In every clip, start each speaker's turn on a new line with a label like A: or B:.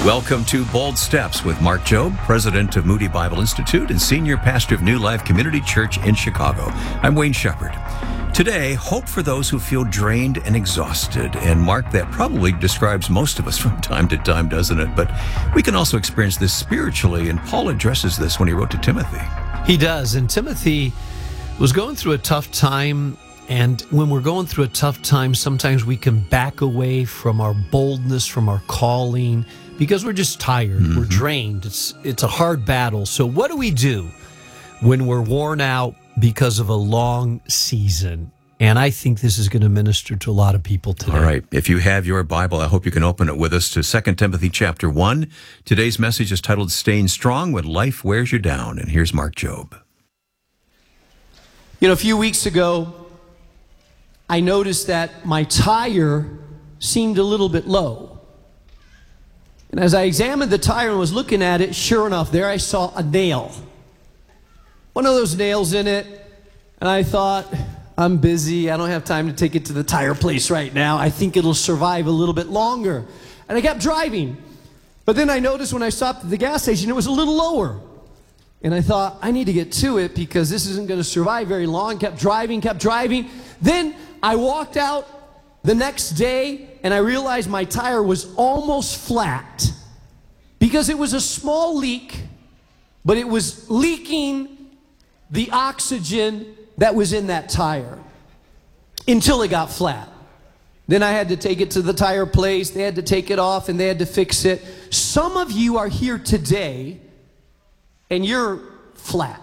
A: Welcome to Bold Steps with Mark Jobe, president of Moody Bible Institute and senior pastor of New Life Community Church in Chicago. I'm Wayne Shepherd. Today, hope for those who feel drained and exhausted. And Mark, that probably describes most of us from time to time, doesn't it? But we can also experience this spiritually, and Paul addresses this when he wrote to Timothy.
B: He does, and Timothy was going through a tough time. And when we're going through a tough time, sometimes we can back away from our boldness, from our calling, because we're just tired. We're drained. It's a hard battle. So what do we do when we're worn out because of a long season? And I think this is going to minister to a lot of people today.
A: All right. If you have your Bible, I hope you can open it with us to 2 Timothy chapter 1. Today's message is titled, Staying Strong When Life Wears You Down. And here's Mark Jobe.
C: You know, a few weeks ago, I noticed that my tire seemed a little bit low. And as I examined the tire and was looking at it, sure enough, there I saw a nail. One of those nails in it. And I thought, I'm busy. I don't have time to take it to the tire place right now. I think it'll survive a little bit longer. And I kept driving. But then I noticed when I stopped at the gas station, it was a little lower. And I thought, I need to get to it because this isn't going to survive very long. Kept driving. Then I walked out the next day and I realized my tire was almost flat because it was a small leak, but it was leaking the oxygen that was in that tire until it got flat. Then I had to take it to the tire place. They had to take it off and they had to fix it. Some of you are here today and you're flat.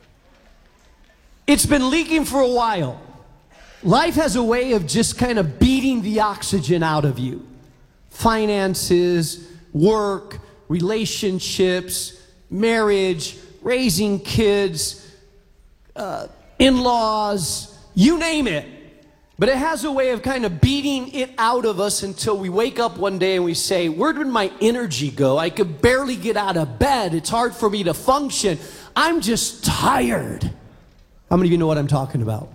C: It's been leaking for a while. Life has a way of just kind of beating the oxygen out of you. Finances, work, relationships, marriage, raising kids, in-laws, you name it. But it has a way of kind of beating it out of us until we wake up one day and we say, where did my energy go? I could barely get out of bed. It's hard for me to function. I'm just tired. How many of you know what I'm talking about?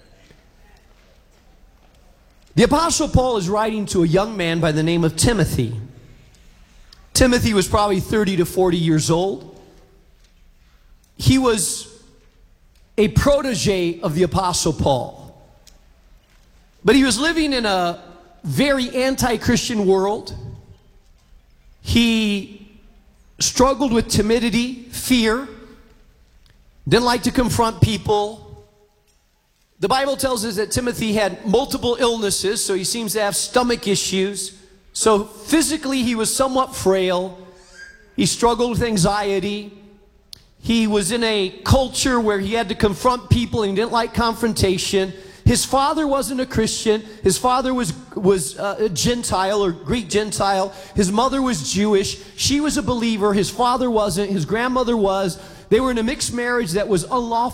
C: The Apostle Paul is writing to a young man by the name of Timothy. Timothy was probably 30 to 40 years old. He was a protege of the Apostle Paul. But he was living in a very anti-Christian world. He struggled with timidity, fear, didn't like to confront people. The Bible tells us that Timothy had multiple illnesses, so he seems to have stomach issues. So physically he was somewhat frail. He struggled with anxiety. He was in a culture where he had to confront people and he didn't like confrontation. His father wasn't a Christian. His father was a Gentile or Greek Gentile. His mother was Jewish. She was a believer. His father wasn't. His grandmother was. They were in a mixed marriage that was unlawful.